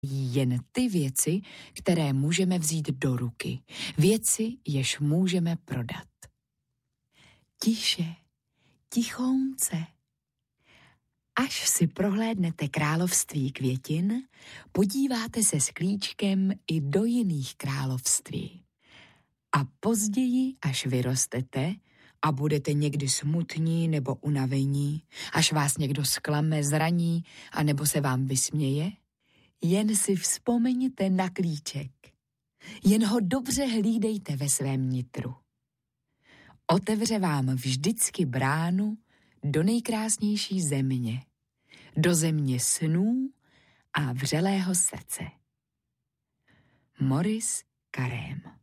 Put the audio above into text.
jen ty věci, které můžeme vzít do ruky, věci, jež můžeme prodat. Tiše, tichonce. Až si prohlédnete království květin, podíváte se s klíčkem i do jiných království. A později, až vyrostete a budete někdy smutní nebo unavení, až vás někdo zklame, zraní a nebo se vám vysměje, jen si vzpomeňte na klíček. Jen ho dobře hlídejte ve svém nitru. Otevře vám vždycky bránu do nejkrásnější země, do země snů a vřelého srdce. Maurice Carême.